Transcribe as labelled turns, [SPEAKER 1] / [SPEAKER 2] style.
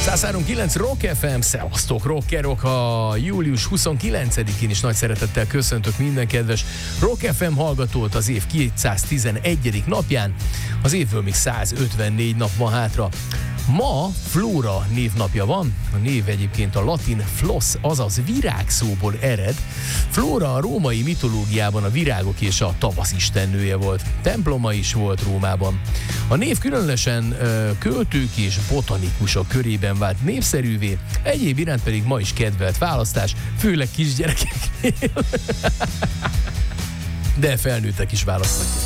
[SPEAKER 1] 103.9 Rock FM, szevasztok rockerok, a július 29-én is nagy szeretettel köszöntök minden kedves Rock FM hallgatót az év 211. napján, az évből még 154 nap van hátra. Ma Flóra névnapja van, a név egyébként a latin floss, azaz virág szóból ered. Flóra a római mitológiában a virágok és a tavasz istennője volt. Temploma is volt Rómában. A név különösen költők és botanikusok körében vált népszerűvé, egyéb iránt pedig ma is kedvelt választás, főleg kisgyerekeknél. De felnőttek is választhatják.